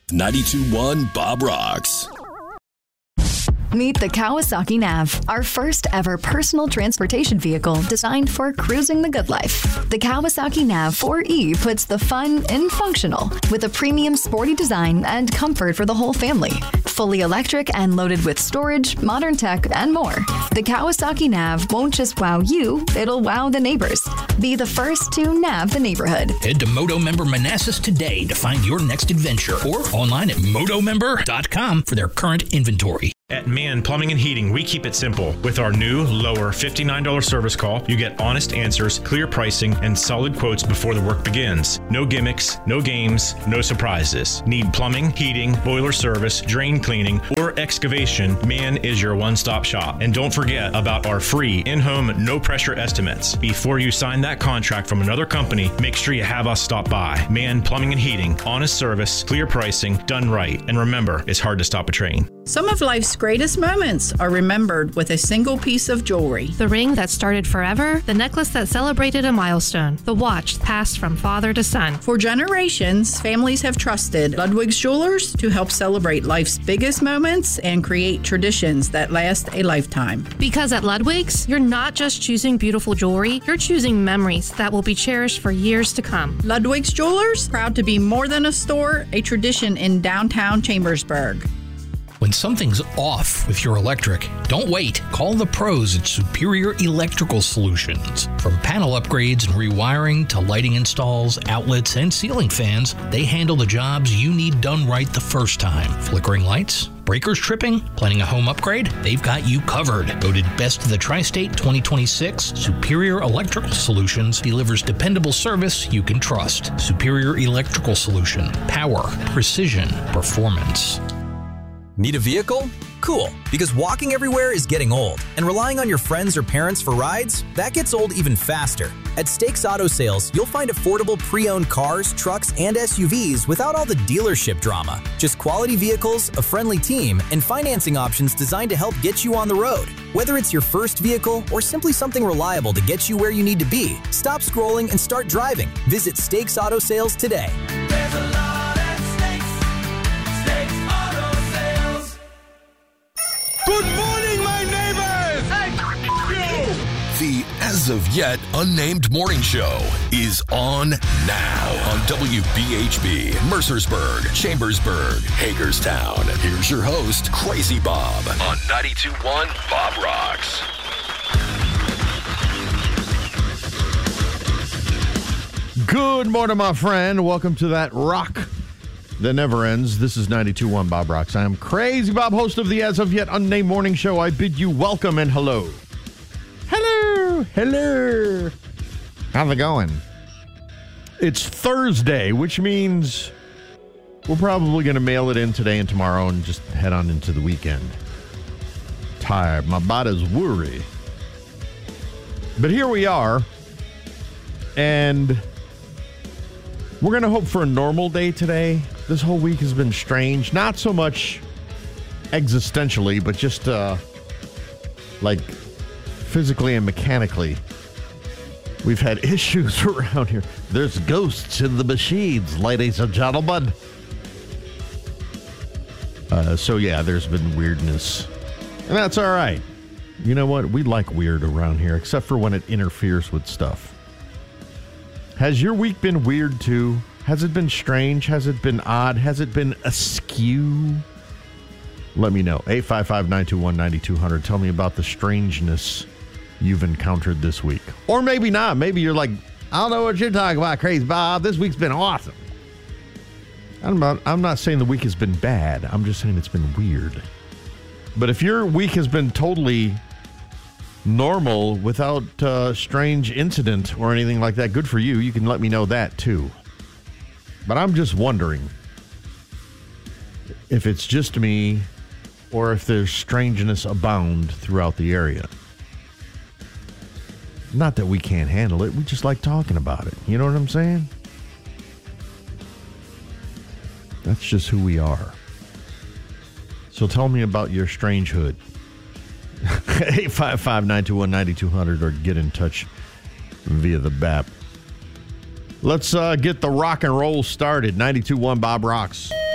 92.1 Bob Rocks. Meet the Kawasaki Nav, our first ever personal transportation vehicle designed for cruising the good life. The Kawasaki Nav 4E puts the fun in functional with a premium sporty design and comfort for the whole family. Fully electric and loaded with storage, modern tech, and more. The Kawasaki Nav won't just wow you, it'll wow the neighbors. Be the first to nav the neighborhood. Head to Moto Member Manassas today to find your next adventure or online at motomember.com for their current inventory. At Mann Plumbing and Heating, we keep it simple. With our new, lower $59 service call, you get honest answers, clear pricing, and solid quotes before the work begins. No gimmicks, no games, no surprises. Need plumbing, heating, boiler service, drain cleaning, or excavation, Mann is your one-stop shop. And don't forget about our free in-home, no-pressure estimates. Before you sign that contract from another company, make sure you have us stop by. Mann Plumbing and Heating, honest service, clear pricing, done right. And remember, it's hard to stop a train. Some of life's greatest moments are remembered with a single piece of jewelry. The ring that started forever, the necklace that celebrated a milestone, the watch passed from father to son. For generations, families have trusted Ludwig's Jewelers to help celebrate life's biggest moments and create traditions that last a lifetime. Because at Ludwig's, you're not just choosing beautiful jewelry, you're choosing memories that will be cherished for years to come. Ludwig's Jewelers, proud to be more than a store, a tradition in downtown Chambersburg. When something's off with your electric, don't wait. Call the pros at Superior Electrical Solutions. From panel upgrades and rewiring to lighting installs, outlets, and ceiling fans, they handle the jobs you need done right the first time. Flickering lights? Breakers tripping? Planning a home upgrade? They've got you covered. Voted Best of the Tri-State 2026, Superior Electrical Solutions delivers dependable service you can trust. Superior Electrical Solution. Power, precision, performance. Need a vehicle? Cool, because walking everywhere is getting old, and relying on your friends or parents for rides, that gets old even faster. At Stakes Auto Sales, you'll find affordable pre-owned cars, trucks, and SUVs without all the dealership drama. Just quality vehicles, a friendly team, and financing options designed to help get you on the road. Whether it's your first vehicle or simply something reliable to get you where you need to be, stop scrolling and start driving. Visit Stakes Auto Sales today. There's a lot at Stakes. Stakes Auto Sales. Good morning, my neighbors! The as of yet unnamed morning show is on now on WBHB, Mercersburg, Chambersburg, Hagerstown. Here's your host, Crazy Bob, on 92.1 Bob Rocks. Good morning, my friend. Welcome to that rock that never ends. This is 92.1 Bob Rocks. I am Crazy Bob, host of the as of yet unnamed morning show. I bid you welcome and hello. Hello. Hello. How's it going? It's Thursday, which means we're probably going to mail it in today and tomorrow and just head on into the weekend. Tired. My body's worried. But here we are. And we're going to hope for a normal day today. This whole week has been strange. Not so much existentially, but just like physically and mechanically. We've had issues around here. There's ghosts in the machines, ladies and gentlemen. So yeah, there's been weirdness. And that's all right. You know what? We like weird around here, except for when it interferes with stuff. Has your week been weird too? Has it been strange? Has it been odd? Has it been askew? Let me know. 855-921-9200. Tell me about the strangeness you've encountered this week. Or maybe not. Maybe you're like, I don't know what you're talking about, Crazy Bob. This week's been awesome. I'm not saying the week has been bad. I'm just saying it's been weird. But if your week has been totally normal without strange incident or anything like that, good for you. You can let me know that too. But I'm just wondering if it's just me or if there's strangeness abound throughout the area. Not that we can't handle it. We just like talking about it. You know what I'm saying? That's just who we are. So tell me about your strange hood. 855-921-9200 or get in touch via the BAP. Let's get the rock and roll started. 92.1 Bob Rocks.